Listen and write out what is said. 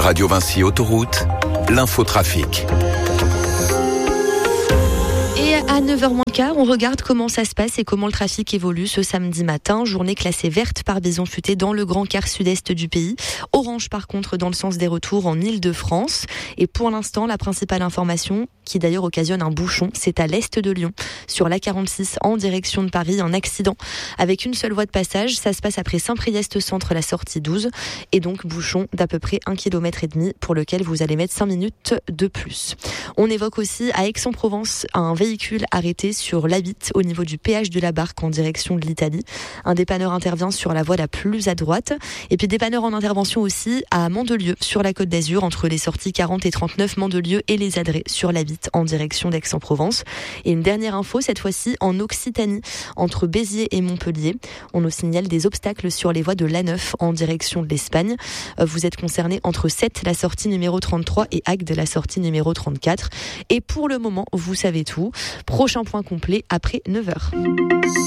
Radio Vinci Autoroute, l'infotrafic. Et à 9h15, on regarde comment ça se passe et comment le trafic évolue ce samedi matin. Journée classée verte par bison futé dans le grand quart sud-est du pays. Orange par contre dans le sens des retours en Île-de-France. Et pour l'instant, la principale information, qui d'ailleurs occasionne un bouchon, c'est à l'est de Lyon. Sur l'A46 en direction de Paris, un accident avec une seule voie de passage. Ça se passe après Saint-Priest Centre, la sortie 12. Et donc bouchon d'à peu près 1,5 km pour lequel vous allez mettre 5 minutes de plus. On évoque aussi à Aix-en-Provence un véhicule arrêté sur l'A8 au niveau du péage de la Barque en direction de l'Italie. Un dépanneur intervient sur la voie la plus à droite. Et puis dépanneur en intervention aussi à Mandelieu sur la Côte d'Azur entre les sorties 40 et 39 Mandelieu et les Adrets sur l'A8 en direction d'Aix-en-Provence. Et une dernière info cette fois-ci en Occitanie entre Béziers et Montpellier. On nous signale des obstacles sur les voies de l'A9 en direction de l'Espagne. Vous êtes concerné entre Sète, la sortie numéro 33 et Agde, la sortie numéro 34. Et pour le moment, vous savez tout. Prochain point complet après 9h.